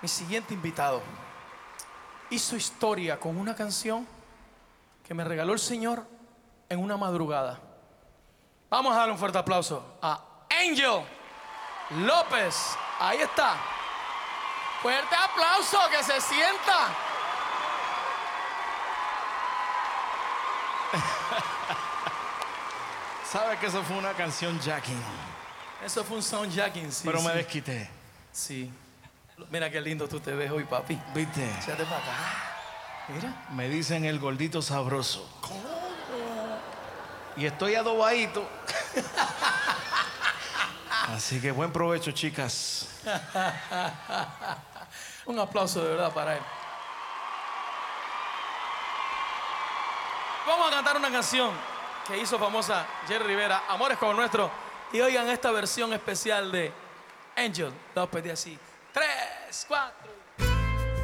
Mi siguiente invitado hizo historia con una canción que me regaló el Señor en una madrugada. Vamos a darle un fuerte aplauso a Angel López. Ahí está. Fuerte aplauso, que se sienta. ¿Sabes que eso fue una canción jacking? Eso fue un soundjacking, sí. Pero me sí. desquité. Sí. Mira qué lindo tú te ves hoy, papi. ¿Viste? Échate para acá. Mira. Me dicen el gordito sabroso. Y estoy adobadito. Así que buen provecho, chicas. Un aplauso de verdad para él. Vamos a cantar una canción que hizo famosa Jerry Rivera, Amores como el nuestro. Y oigan esta versión especial de Angel López de así. 3, 4.